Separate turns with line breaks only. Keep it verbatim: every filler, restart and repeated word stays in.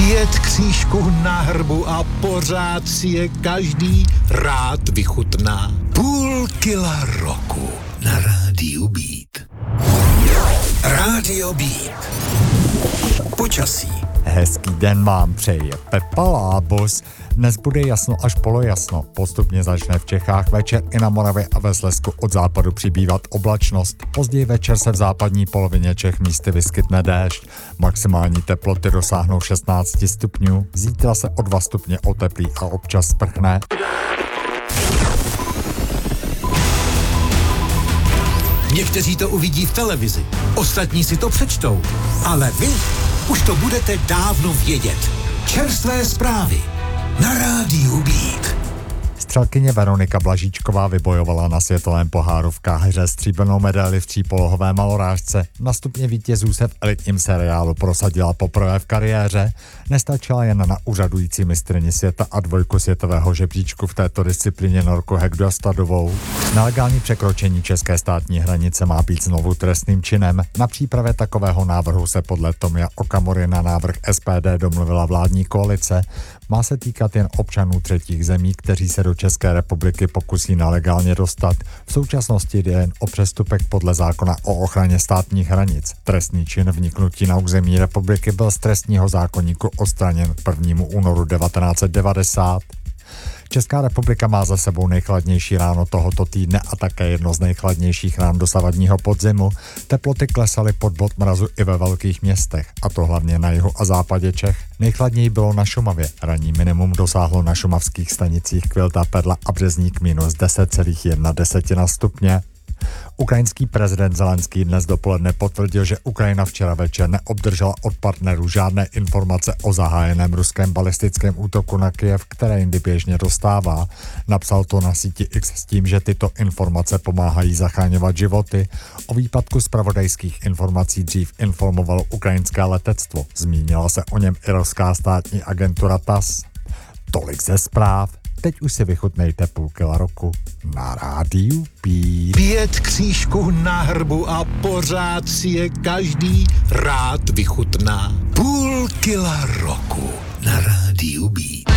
Pět křížků na hrbu a pořád si je každý rád vychutná. Půl kila roku na Rádiu Beat. Rádio Beat. Počasí.
Hezký den vám přeje Pepa Lábus. Dnes bude jasno až polojasno. Postupně začne v Čechách večer i na Moravě a ve Slezsku od západu přibývat oblačnost. Později večer se v západní polovině Čech místy vyskytne déšť. Maximální teploty dosáhnou šestnáct stupňů. Zítra se o dva stupně oteplí a občas sprchne.
Někteří to uvidí v televizi, ostatní si to přečtou, ale vy už to budete dávno vědět. Čerstvé zprávy na Rádiu Beat.
Střelkyně Veronika Blažíčková vybojovala na světovém poháru v Káhiře stříbrnou medaili v třípolohové malorážce. Na stupně vítězů se v elitním seriálu prosadila poprvé v kariéře. Nestačila jen na úřadující mistryni světa a dvojku světového žebříčku v této disciplíně Norku Hegdu Stadovou. Nelegální překročení české státní hranice má být znovu trestným činem. Na přípravě takového návrhu se podle Tomia Okamury na návrh S P D domluvila vládní koalice. Má se týkat jen občanů třetích zemí, kteří se do České republiky pokusí nelegálně dostat. V současnosti jde jen o přestupek podle zákona o ochraně státních hranic. Trestný čin vniknutí na území republiky byl z trestního zákoníku odstraněn k prvnímu únoru devatenáct set devadesát. Česká republika má za sebou nejchladnější ráno tohoto týdne a také jedno z nejchladnějších rán dosavadního podzimu. Teploty klesaly pod bod mrazu i ve velkých městech, a to hlavně na jihu a západě Čech. Nejchladněji bylo na Šumavě. Ranní minimum dosáhlo na šumavských stanicích Kvilta, Perla a Březník minus deset celá jedna stupně. Ukrajinský prezident Zelenský dnes dopoledne potvrdil, že Ukrajina včera večer neobdržela od partnerů žádné informace o zahájeném ruském balistickém útoku na Kyjev, které jindy běžně dostává. Napsal to na síti X s tím, že tyto informace pomáhají zachraňovat životy. O výpadku zpravodajských informací dřív informovalo ukrajinské letectvo. Zmínila se o něm i ruská státní agentura T A S. Tolik ze zpráv. Teď už si vychutnejte půl kila roku na Rádiu Beat.
Pět křížků na hrbu a pořád si je každý rád vychutná. Půl kila roku na Rádiu Beat.